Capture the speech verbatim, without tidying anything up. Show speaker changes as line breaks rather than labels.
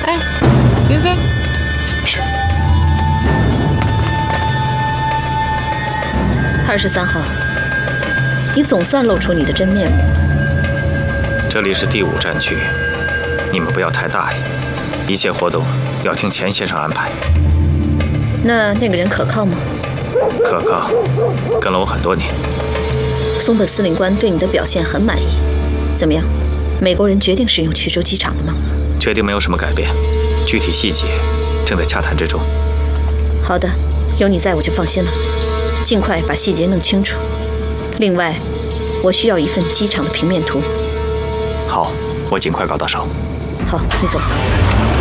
哎，云飞，
是。
二十三号，你总算露出你的真面目了。
这里是第五战区，你们不要太大意，一切活动要听钱先生安排。
那那个人可靠吗？
可靠，跟了我很多年。
松本司令官对你的表现很满意。怎么样？美国人决定使用衢州机场了吗？
决定没有什么改变，具体细节正在洽谈之中。
好的，有你在我就放心了。尽快把细节弄清楚。另外，我需要一份机场的平面图。
好，我尽快搞到手。
好，你走。